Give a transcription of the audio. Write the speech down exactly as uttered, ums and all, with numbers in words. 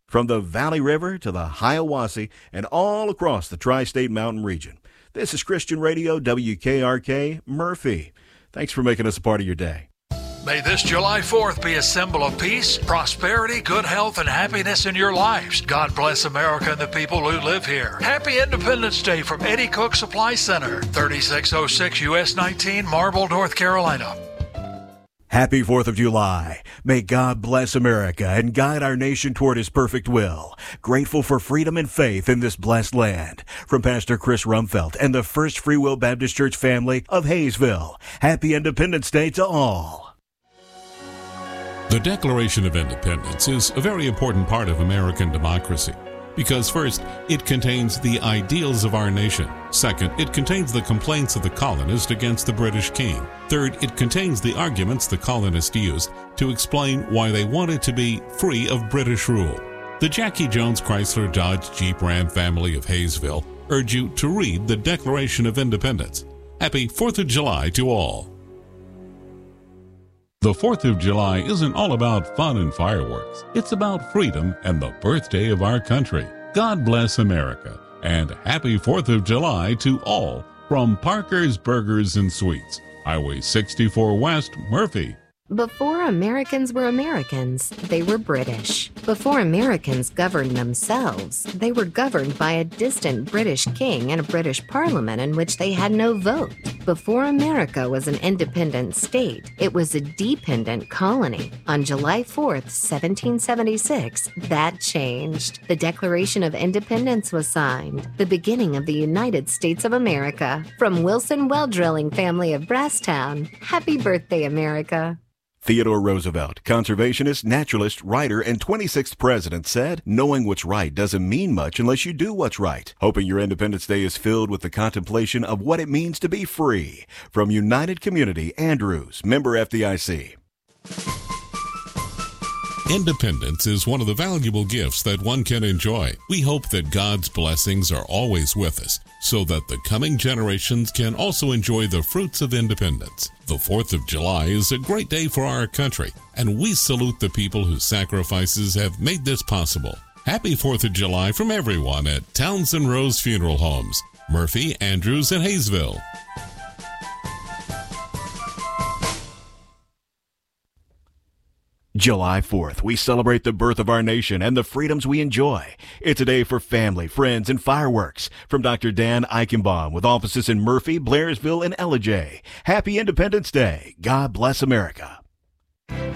from the Valley River to the Hiawassee and all across the Tri-State Mountain region. This is Christian Radio, W K R K, Murphy. Thanks for making us a part of your day. May this July fourth be a symbol of peace, prosperity, good health, and happiness in your lives. God bless America and the people who live here. Happy Independence Day from Eddie Cook Supply Center, thirty-six oh six U S nineteen, Marble, North Carolina. Happy fourth of July. May God bless America and guide our nation toward His perfect will. Grateful for freedom and faith in this blessed land. From Pastor Chris Rumfelt and the First Free Will Baptist Church family of Hayesville. Happy Independence Day to all. The Declaration of Independence is a very important part of American democracy because first, it contains the ideals of our nation. Second, it contains the complaints of the colonist against the British king. Third, it contains the arguments the colonists used to explain why they wanted to be free of British rule. The Jackie Jones Chrysler Dodge Jeep Ram family of Hayesville urge you to read the Declaration of Independence. Happy fourth of July to all. The fourth of July isn't all about fun and fireworks. It's about freedom and the birthday of our country. God bless America, and happy fourth of July to all from Parker's Burgers and Sweets, Highway sixty-four West, Murphy. Before Americans were Americans, they were British. Before Americans governed themselves, they were governed by a distant British king and a British parliament in which they had no vote. Before America was an independent state, it was a dependent colony. On July fourth, seventeen seventy-six, that changed. The Declaration of Independence was signed, the beginning of the United States of America. From Wilson Well Drilling family of Brasstown, happy birthday, America. Theodore Roosevelt, conservationist, naturalist, writer, and twenty-sixth president, said, "Knowing what's right doesn't mean much unless you do what's right." Hoping your Independence Day is filled with the contemplation of what it means to be free. From United Community, Andrews, member F D I C. Independence is one of the valuable gifts that one can enjoy. We hope that God's blessings are always with us, so that the coming generations can also enjoy the fruits of independence. The fourth of July is a great day for our country, and we salute the people whose sacrifices have made this possible. Happy fourth of July from everyone at Townsend Rose Funeral Homes, Murphy, Andrews, and Hayesville. July fourth, we celebrate the birth of our nation and the freedoms we enjoy. It's a day for family, friends, and fireworks. From Doctor Dan Eichenbaum with offices in Murphy, Blairsville, and Ellijay. Happy Independence Day. God bless America.